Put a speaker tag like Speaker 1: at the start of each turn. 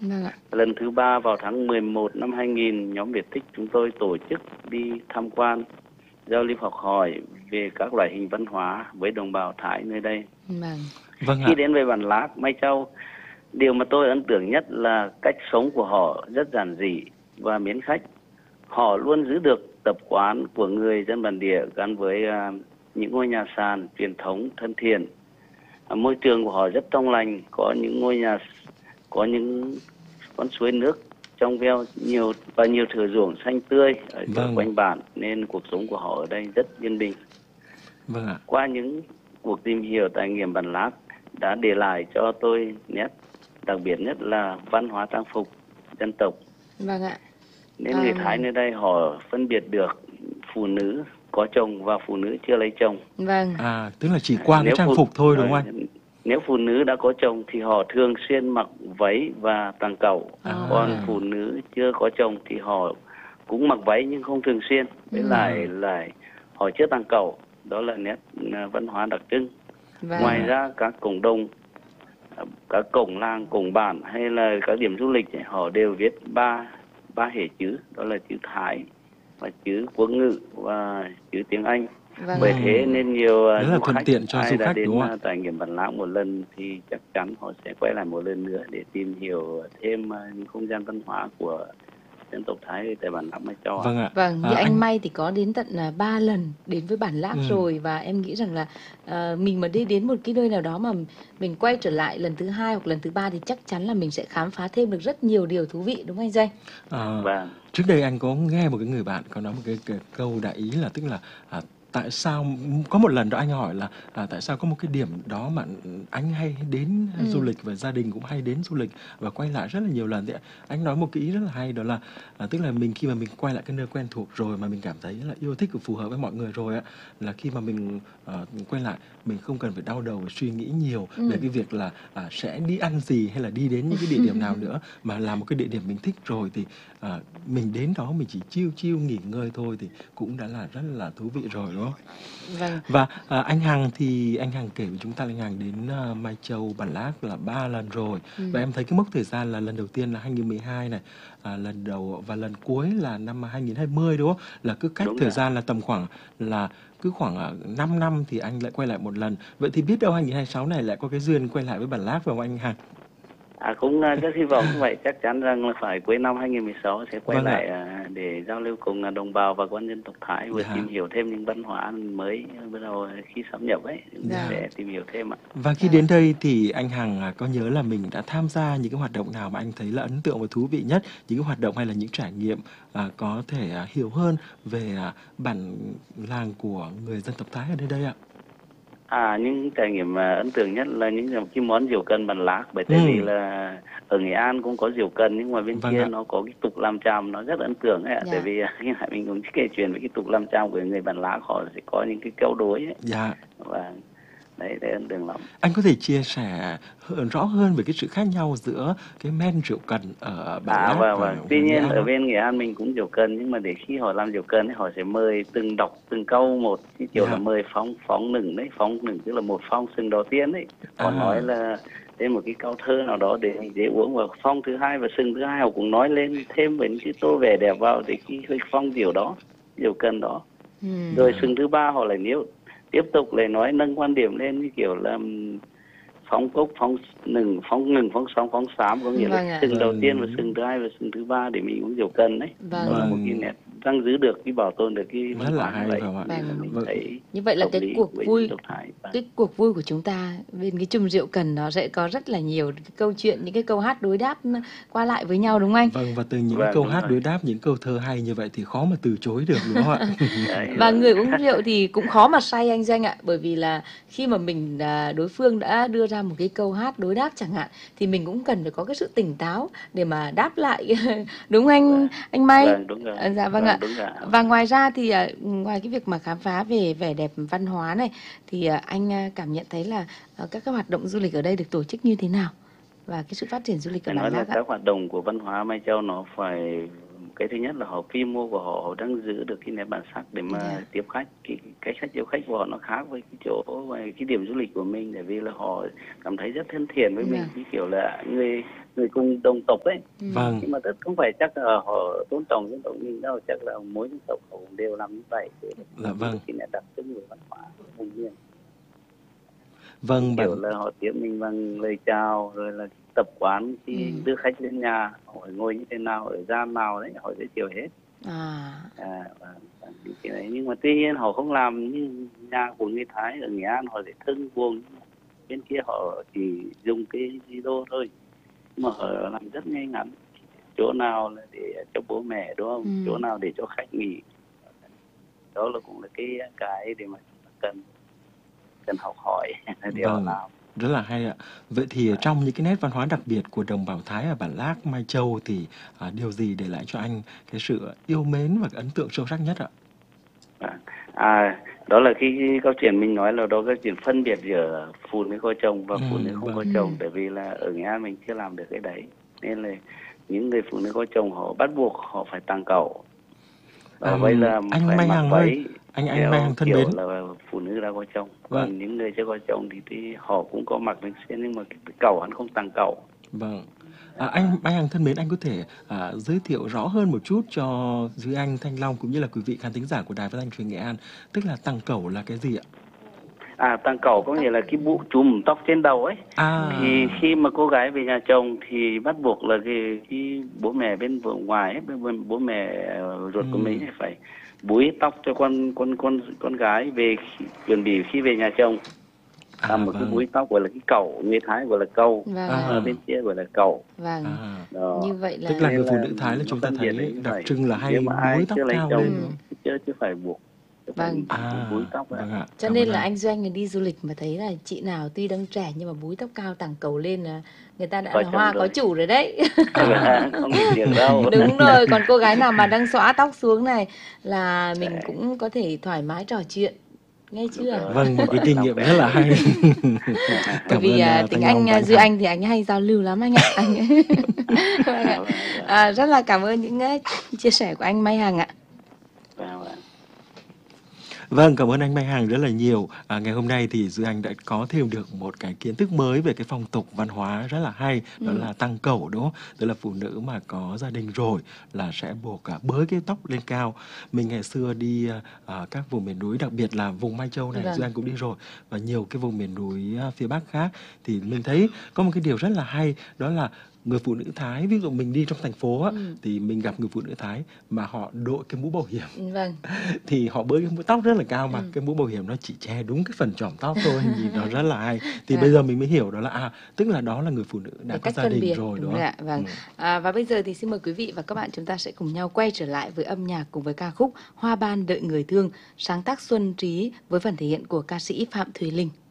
Speaker 1: Vâng ạ.
Speaker 2: Lần thứ 3 vào tháng 11 năm 2000, nhóm Việt Thích chúng tôi tổ chức đi tham quan, giao lưu học hỏi về các loại hình văn hóa với đồng bào Thái nơi đây.
Speaker 1: Vâng.
Speaker 3: Vâng ạ.
Speaker 2: Khi đến với bản Lác, Mai Châu, điều mà tôi ấn tượng nhất là cách sống của họ rất giản dị và mến khách. Họ luôn giữ được tập quán của người dân bản địa gắn với những ngôi nhà sàn truyền thống thân thiện. Môi trường của họ rất trong lành, có những ngôi nhà, có những con suối nước trong veo nhiều và nhiều thửa ruộng xanh tươi ở
Speaker 3: Vâng.
Speaker 2: quanh bản, nên cuộc sống của họ ở đây rất yên bình.
Speaker 3: Vâng ạ.
Speaker 2: Qua những cuộc tìm hiểu, trải nghiệm bản Lác đã để lại cho tôi nét đặc biệt nhất là văn hóa trang phục dân tộc.
Speaker 1: Vâng ạ.
Speaker 2: Nên người Thái nơi đây họ phân biệt được phụ nữ có chồng và phụ nữ chưa lấy chồng.
Speaker 1: Vâng.
Speaker 3: Tức là chỉ qua cái trang phục thôi đúng không anh?
Speaker 2: Nếu phụ nữ đã có chồng thì họ thường xuyên mặc váy và tàng cẩu. Còn phụ nữ chưa có chồng thì họ cũng mặc váy nhưng không thường xuyên. Với lại họ chưa tàng cẩu. Đó là nét văn hóa đặc trưng.
Speaker 1: Vâng.
Speaker 2: Ngoài ra các cộng đồng, các cổng làng, cổng bản hay là các điểm du lịch họ đều viết ba hệ chữ, đó là chữ Thái và chữ quốc ngữ và chữ tiếng Anh.
Speaker 1: Vâng.
Speaker 2: Bởi thế nên nhiều
Speaker 3: du khách
Speaker 2: ai đã đến trải nghiệm bản Lác một lần thì chắc chắn họ sẽ quay lại một lần nữa để tìm hiểu thêm những không gian văn hóa của dân tộc Thái tại bản Lác Mai Châu.
Speaker 3: Vâng ạ.
Speaker 1: Vâng, như anh May thì có đến tận 3 lần đến với bản Lác rồi, và em nghĩ rằng là mình mà đi đến một cái nơi nào đó mà mình quay trở lại lần thứ 2 hoặc lần thứ 3 thì chắc chắn là mình sẽ khám phá thêm được rất nhiều điều thú vị, đúng không anh Danh?
Speaker 2: Vâng.
Speaker 3: Trước đây anh có nghe một cái người bạn có nói một cái câu đại ý là tức là tại sao có một lần đó anh hỏi là tại sao có một cái điểm đó mà anh hay đến du lịch và gia đình cũng hay đến du lịch và quay lại rất là nhiều lần. Thì anh nói một cái ý rất là hay, đó là tức là mình khi mà mình quay lại cái nơi quen thuộc rồi mà mình cảm thấy là yêu thích và phù hợp với mọi người rồi á, là khi mà mình quay lại mình không cần phải đau đầu và suy nghĩ nhiều về cái việc là sẽ đi ăn gì hay là đi đến những cái địa điểm nào nữa, mà là một cái địa điểm mình thích rồi thì mình đến đó mình chỉ chill nghỉ ngơi thôi thì cũng đã là rất là thú vị rồi, đúng không?
Speaker 1: Vâng.
Speaker 3: Và anh Hằng thì anh Hằng kể với chúng ta là anh Hằng đến Mai Châu, bản Lác là 3 lần rồi. Và em thấy cái mốc thời gian là lần đầu tiên là 2012 này, lần đầu và lần cuối là năm 2020, đúng không? Là cứ cách thời gian là tầm khoảng 5 năm thì anh lại quay lại một lần. Vậy thì biết đâu 2026 này lại có cái duyên quay lại với bản Lác, phải không anh Hằng?
Speaker 2: Cũng rất hy vọng như vậy, chắc chắn rằng là phải cuối năm 2016 sẽ quay lại để giao lưu cùng đồng bào và con dân tộc Thái, vừa tìm hiểu thêm những văn hóa mới bắt đầu khi sáp nhập ấy, sẽ tìm hiểu thêm ạ.
Speaker 3: Và khi đến đây thì anh Hằng có nhớ là mình đã tham gia những cái hoạt động nào mà anh thấy là ấn tượng và thú vị nhất, những cái hoạt động hay là những trải nghiệm có thể hiểu hơn về bản làng của người dân tộc Thái ở nơi đây ạ?
Speaker 2: Những trải nghiệm ấn tượng nhất là những cái món rượu cần bản Lác, bởi tại vì là ở Nghệ An cũng có rượu cần nhưng mà bên kia nó có cái tục làm tràm nó rất ấn tượng ấy ạ. Tại vì hiện tại mình cũng kể chuyện với cái tục làm tràm của người bản Lác, họ sẽ có những cái câu đối ấy. Và đấy ấn tượng lắm.
Speaker 3: Anh có thể chia sẻ rõ hơn về cái sự khác nhau giữa cái men rượu cần ở bản Lác và
Speaker 2: tuy nhiên ở bên Nghệ An mình cũng rượu cần, nhưng mà để khi họ làm rượu cần ấy, họ sẽ mời từng câu một, cái kiểu là mời phóng nửng đấy, phóng nửng tức là một phong sừng đầu tiên đấy. Họ nói là thêm một cái câu thơ nào đó để dễ uống, và phong thứ hai và sừng thứ hai họ cũng nói lên thêm với những cái tô vẻ đẹp vào để cái phong rượu đó, rượu cần đó. Rồi sừng thứ ba họ lại tiếp tục lại nói nâng quan điểm lên cái kiểu là phóng cốc, phóng ngừng, phóng sóng, phóng xám, có nghĩa là sừng đầu tiên và sừng thứ hai và sừng thứ ba để mình uống rượu cần đấy. Đó là một cái nét đang giữ được, cái bảo tồn được cái văn hóa như vậy.
Speaker 1: Như vậy là cái cuộc vui của chúng ta bên cái chum rượu cần nó sẽ có rất là nhiều cái câu chuyện, những cái câu hát đối đáp qua lại với nhau, đúng không anh?
Speaker 3: Vâng, và từ những câu hát đối đáp, những câu thơ hay như vậy thì khó mà từ chối được, đúng không ạ?
Speaker 1: Và người uống rượu thì cũng khó mà say anh Danh ạ, bởi vì là khi mà mình đối phương đã đưa ra một cái câu hát đối đáp chẳng hạn thì mình cũng cần phải có cái sự tỉnh táo để mà đáp lại, đúng anh May?
Speaker 2: Đúng rồi.
Speaker 1: Dạ vâng ạ. Và ngoài ra thì ngoài cái việc mà khám phá về vẻ đẹp văn hóa này thì anh cảm nhận thấy là các cái hoạt động du lịch ở đây được tổ chức như thế nào và cái sự phát triển du lịch ở bản Lác ạ?
Speaker 2: Các hoạt động của văn hóa Mai Châu nó phải, cái thứ nhất là quy mô của họ đang giữ được cái nét bản sắc để mà tiếp khách, cái cách tiếp khách của họ nó khác với cái chỗ cái điểm du lịch của mình, bởi vì là họ cảm thấy rất thân thiện với mình, cái kiểu là người cùng đồng tộc ấy.
Speaker 3: Vâng,
Speaker 2: Nhưng mà rất không phải chắc là họ tôn trọng dân tộc mình đâu, chắc là mỗi dân tộc họ cũng đều làm như vậy.
Speaker 3: dạ vâng.
Speaker 2: Cái nét đặc trưng của văn hóa vùng miền.
Speaker 3: Vâng,
Speaker 2: Kiểu
Speaker 3: bạn
Speaker 2: là họ tiếp mình bằng lời chào, rồi là tập quán khi đưa khách đến nhà, họ ngồi như thế nào, ở gian nào đấy, họ giới thiệu hết. Và những cái đấy. Nhưng mà tuy nhiên họ không làm như nhà của người Thái ở Nghệ An, họ sẽ thân buông. Bên kia họ chỉ dùng cái video thôi, nhưng mà họ làm rất ngay ngắn. Chỗ nào là để cho bố mẹ, đúng không? Chỗ nào để cho khách nghỉ. Đó là cũng là cái để mà cần học hỏi để họ
Speaker 3: vâng,
Speaker 2: làm.
Speaker 3: rất là hay ạ. Vậy thì trong những cái nét văn hóa đặc biệt của đồng bào Thái ở bản Lác, Mai Châu thì điều gì để lại cho anh cái sự yêu mến và cái ấn tượng sâu sắc nhất ạ?
Speaker 2: Đó là cái câu chuyện mình nói là đó cái chuyện phân biệt giữa phụ nữ có chồng và phụ nữ không có chồng, tại vì là ở Nghệ An mình chưa làm được cái đấy, nên là những người phụ nữ có chồng họ bắt buộc họ phải tàng cẩu. Vậy là
Speaker 3: anh
Speaker 2: phải
Speaker 3: Mai
Speaker 2: mặc
Speaker 3: Hằng
Speaker 2: váy
Speaker 3: ơi, anh Mai Hằng thân
Speaker 2: kiểu
Speaker 3: mến.
Speaker 2: là phụ nữ đã có chồng.
Speaker 3: Vâng.
Speaker 2: Còn những người chưa có chồng thì họ cũng có mặc lên xuyên, nhưng mà cái cẩu hắn không tàng cẩu.
Speaker 3: Vâng. Anh Mai Hằng thân mến, anh có thể giới thiệu rõ hơn một chút cho Duy Anh, Thanh Long cũng như là quý vị khán thính giả của Đài Phát thanh Truyền hình Nghệ An, tức là tàng cẩu là cái gì ạ?
Speaker 2: Tàng cẩu có nghĩa là cái mũ trùm tóc trên đầu ấy. Thì khi mà cô gái về nhà chồng thì bắt buộc là cái bố mẹ bên vợ ngoài ấy, bố mẹ ruột của mình phải búi tóc cho con gái về chuẩn bị khi về nhà chồng. Làm một cái búi tóc gọi là cái cẩu, người Thái gọi là câu, bên kia gọi là cẩu.
Speaker 1: Vâng. Như vậy là
Speaker 3: tức là người phụ nữ Thái là chúng ta thấy đặc trưng là hay búi tóc cao lên, đúng không?
Speaker 2: Chứ phải buộc.
Speaker 1: Vâng.
Speaker 2: Búi tóc
Speaker 1: Cho nên là anh Doanh đi du lịch mà thấy là chị nào tuy đang trẻ nhưng mà búi tóc cao tàng cẩu lên là người ta đã là hoa có chủ rồi đấy.
Speaker 2: Không nghĩ việc đâu.
Speaker 1: Đúng rồi, còn cô gái nào mà đang xõa tóc xuống này là mình cũng có thể thoải mái trò chuyện, nghe chưa?
Speaker 3: Vâng, một cái kinh nghiệm rất là hay.
Speaker 1: Bởi vì tính anh Duy Anh thì anh hay giao lưu lắm anh ạ. Rất là cảm ơn những chia sẻ của anh Mai Hằng ạ.
Speaker 3: Vâng, cảm ơn anh Mai Hằng rất là nhiều. Ngày hôm nay thì Duy Anh đã có thêm được một cái kiến thức mới về cái phong tục văn hóa rất là hay, đó là tang cẩu, đúng không? Tức là phụ nữ mà có gia đình rồi là sẽ buộc bới cái tóc lên cao. Mình ngày xưa đi các vùng miền núi, đặc biệt là vùng Mai Châu này, Duy Anh cũng đi rồi, và nhiều cái vùng miền núi phía Bắc khác, thì mình thấy có một cái điều rất là hay, đó là người phụ nữ Thái, ví dụ mình đi trong thành phố á, thì mình gặp người phụ nữ Thái mà họ đội cái mũ bảo hiểm, thì họ bới cái mũ tóc rất là cao, mà cái mũ bảo hiểm nó chỉ che đúng cái phần chỏm tóc thôi, nhìn nó rất là hay. Thì bây giờ mình mới hiểu đó là tức là đó là người phụ nữ đã có gia đình rồi, đúng không?
Speaker 1: Vâng. Và bây giờ thì xin mời quý vị và các bạn, chúng ta sẽ cùng nhau quay trở lại với âm nhạc cùng với ca khúc Hoa Ban Đợi Người Thương, sáng tác Xuân Trí với phần thể hiện của ca sĩ Phạm Thùy Linh.